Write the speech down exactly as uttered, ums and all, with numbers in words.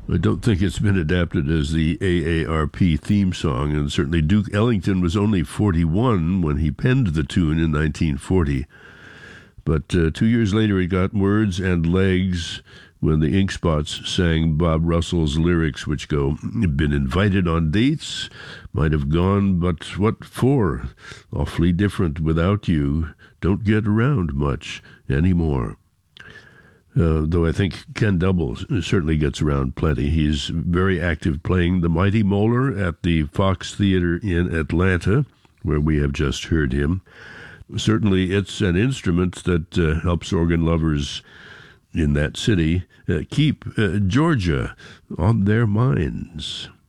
I don't think it's been adapted as the A A R P theme song, and certainly Duke Ellington was only forty-one when he penned the tune in nineteen forty. But uh, two years later it got words and legs when the Ink Spots sang Bob Russell's lyrics, which go, "Been invited on dates, might have gone, but what for? Awfully different without you, don't get around much anymore." Uh, though I think Ken Double certainly gets around plenty. He's very active playing the Mighty Molar at the Fox Theatre in Atlanta, where we have just heard him. Certainly it's an instrument that uh, helps organ lovers in that city uh, keep uh, Georgia on their minds.